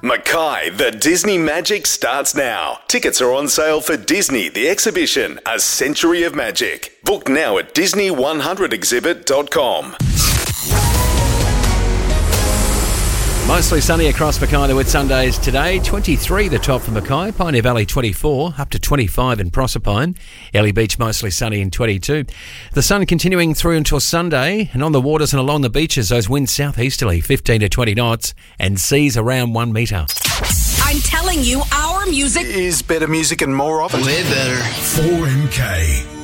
Mackay, the Disney Magic starts now. Tickets are on sale for Disney, the exhibition, A Century of Magic. Book now at Disney100exhibit.com. Mostly sunny across Mackay with Sundays today. 23 the top for Mackay, Pioneer Valley 24, up to 25 in Proserpine. Ellie Beach mostly sunny in 22. The sun continuing through until Sunday, and on the waters and along the beaches, those winds southeasterly 15 to 20 knots and seas around 1 metre. I'm telling you, our music is better music and more of it. Way better. 4MK.